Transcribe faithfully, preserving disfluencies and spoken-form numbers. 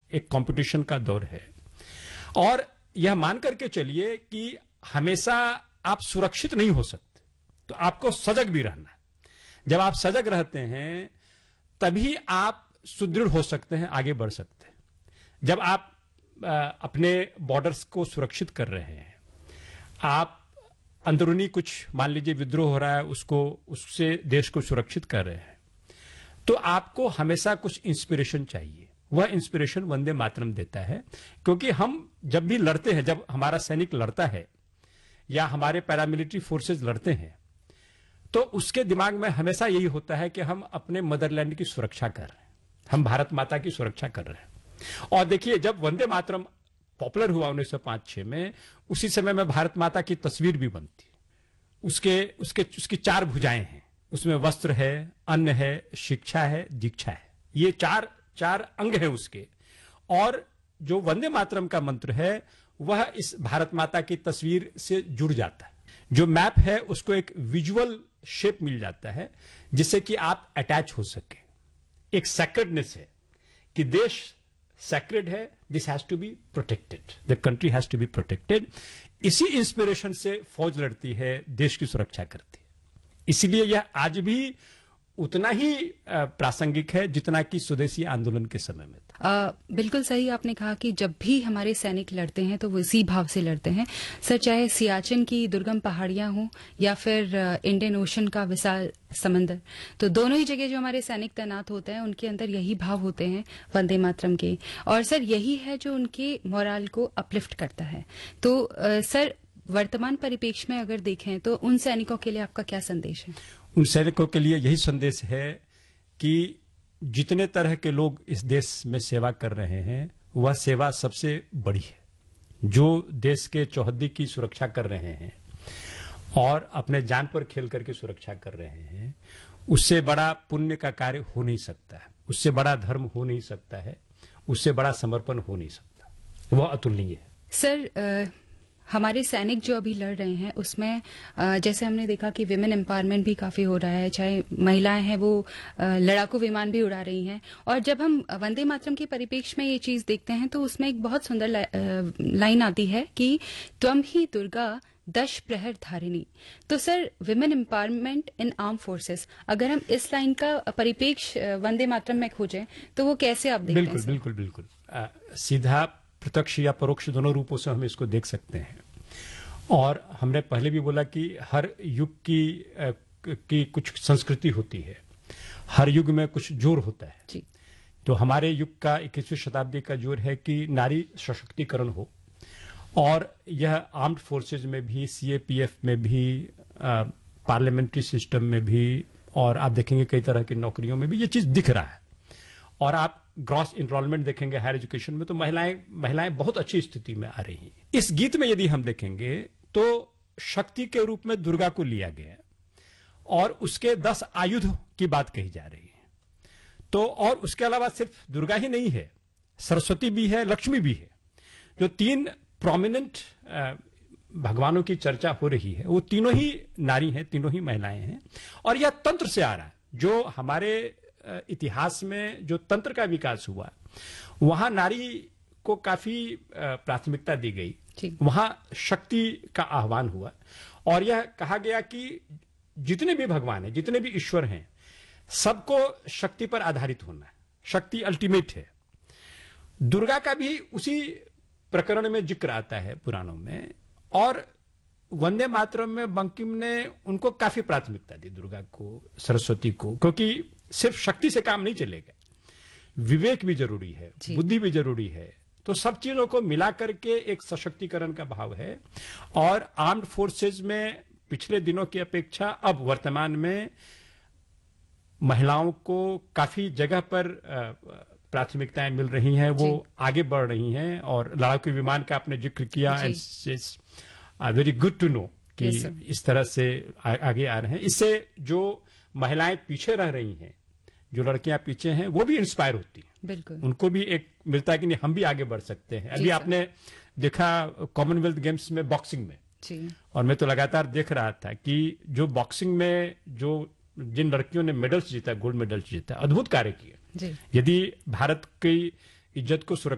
एक कंपटीशन का दौर है। और यह मान करके चलिए कि हमेशा आप सुरक्षित नहीं हो सकते, तो आपको सजग भी रहना है। जब आप सजग रहते हैं तभी आप सुदृढ़ हो सकते हैं, आगे बढ़ सकते हैं। जब आप आ, अपने बॉर्डर्स को सुरक्षित कर रहे हैं, आप अंदरूनी कुछ मान लीजिए विद्रोह हो रहा है, उसको उससे देश को सुरक्षित कर रहे हैं, तो आपको हमेशा कुछ इंस्पिरेशन चाहिए। वह इंस्पिरेशन वंदे मातरम देता है, क्योंकि हम जब भी लड़ते हैं, जब हमारा सैनिक लड़ता है या हमारे पैरामिलिट्री फोर्सेस लड़ते हैं, तो उसके दिमाग में हमेशा यही होता है कि हम अपने मदरलैंड की सुरक्षा कर रहे हैं, हम भारत माता की सुरक्षा कर रहे हैं। और देखिए, जब वंदे मातरम पॉपुलर हुआ उन्नीस सौ पांच छह में, उसी समय में भारत माता की तस्वीर भी बनती है। उसके उसके उसकी चार भुजाएं हैं, उसमें वस्त्र है, अन्न है, शिक्षा है, दीक्षा है। ये चार चार अंग हैं उसके। और जो वंदे मातरम का मंत्र है वह इस भारत माता की तस्वीर से जुड़ जाता है। जो मैप है उसको एक विजुअल शेप मिल जाता है जिससे कि आप अटैच हो सके। एक सैक्रेडनेस है कि देश सैक्रेड है, this has to be protected, the country has to be protected. इसी इंस्पिरेशन से फौज लड़ती है, देश की सुरक्षा करती है। इसीलिए यह आज भी उतना ही प्रासंगिक है जितना कि स्वदेशी आंदोलन के समय में था। आ, बिल्कुल सही आपने कहा कि जब भी हमारे सैनिक लड़ते हैं तो वो इसी भाव से लड़ते हैं। सर, चाहे सियाचिन की दुर्गम पहाड़ियां हों या फिर इंडियन ओशन का विशाल समंदर, तो दोनों ही जगह जो हमारे सैनिक तैनात होते हैं उनके अंदर यही भाव होते हैं वंदे मातरम के। और सर, यही है जो उनके मोराल को अपलिफ्ट करता है। तो आ, सर, वर्तमान परिप्रेक्ष्य में अगर देखें तो उन सैनिकों के लिए आपका क्या संदेश है? उन सैनिकों के लिए यही संदेश है कि जितने तरह के लोग इस देश में सेवा कर रहे हैं वह सेवा सबसे बड़ी है। जो देश के चौहद्दी की सुरक्षा कर रहे हैं और अपने जान पर खेल करके सुरक्षा कर रहे हैं, उससे बड़ा पुण्य का कार्य हो नहीं सकता है, उससे बड़ा धर्म हो नहीं सकता है, उससे बड़ा समर्पण हो नहीं सकता। वह अतुलनीय है। सर, आ... हमारे सैनिक जो अभी लड़ रहे हैं उसमें जैसे हमने देखा कि विमेन एम्पावरमेंट भी काफी हो रहा है, चाहे महिलाएं हैं वो लड़ाकू विमान भी उड़ा रही हैं। और जब हम वंदे मातरम के परिप्रेक्ष्य में ये चीज देखते हैं तो उसमें एक बहुत सुंदर लाइन आती है कि त्वं ही दुर्गा दश प्रहर धारिणी। तो सर, विमेन एम्पावरमेंट इन आर्म फोर्सेस, अगर हम इस लाइन का परिप्रेक्ष्य वंदे मातरम में खोजें तो वो कैसे आप देखते बिल्कुल, हैं? बिल्कुल बिल्कुल बिल्कुल सीधा प्रत्यक्ष या परोक्ष दोनों रूपों से हम इसको देख सकते हैं। और हमने पहले भी बोला कि हर युग की की कुछ संस्कृति होती है, हर युग में कुछ जोर होता है जी। तो हमारे युग का इक्कीसवीं शताब्दी का जोर है कि नारी सशक्तिकरण हो। और यह आर्म्ड फोर्सेज में भी, सीएपीएफ में भी, पार्लियामेंट्री सिस्टम में भी, और आप देखेंगे कई तरह की नौकरियों में भी ये चीज दिख रहा है। और आप ग्रॉस इनरोलमेंट देखेंगे हायर एजुकेशन में तो महिलाएं महिलाएं बहुत अच्छी स्थिति में आ रही हैं। इस गीत में यदि हम देखेंगे तो शक्ति के रूप में दुर्गा को लिया गया और उसके दस आयुध की बात कही जा रही है। तो और उसके अलावा सिर्फ दुर्गा ही नहीं है, सरस्वती भी है, लक्ष्मी भी है। जो तीन प्रोमिनेंट भगवानों की चर्चा हो रही है वो तीनों ही नारी हैं, तीनों ही महिलाएं हैं। और यह तंत्र से आ रहा है। जो हमारे इतिहास में जो तंत्र का विकास हुआ वहां नारी को काफी प्राथमिकता दी गई, वहां शक्ति का आह्वान हुआ और यह कहा गया कि जितने भी भगवान हैं, जितने भी ईश्वर हैं, सबको शक्ति पर आधारित होना है, शक्ति अल्टीमेट है। दुर्गा का भी उसी प्रकरण में जिक्र आता है पुराणों में। और वंदे मातरम में बंकिम ने उनको काफी प्राथमिकता दी, दुर्गा को, सरस्वती को, क्योंकि सिर्फ शक्ति से काम नहीं चलेगा, विवेक भी जरूरी है, बुद्धि भी जरूरी है। तो सब चीजों को मिला करके एक सशक्तिकरण का भाव है। और आर्म्ड फोर्सेज में पिछले दिनों की अपेक्षा अब वर्तमान में महिलाओं को काफी जगह पर प्राथमिकताएं मिल रही हैं, वो आगे बढ़ रही हैं। और लड़ाकू विमान का आपने जिक्र किया, वेरी गुड टू नो कि इस तरह से आ, आगे आ रहे हैं। इससे जो महिलाएं पीछे रह रही हैं, जो लड़कियां पीछे हैं, वो भी इंस्पायर होती हैं। बिल्कुल, उनको भी एक मिलता है कि नहीं, हम भी आगे बढ़ सकते हैं। अभी आपने देखा कॉमनवेल्थ गेम्स में बॉक्सिंग में जी। और मैं तो लगातार देख रहा था कि जो बॉक्सिंग में जो जिन लड़कियों ने मेडल्स जीता, गोल्ड मेडल्स जीता, अद्भुत कार्य किए। यदि भारत की इज्जत को सुरक्षित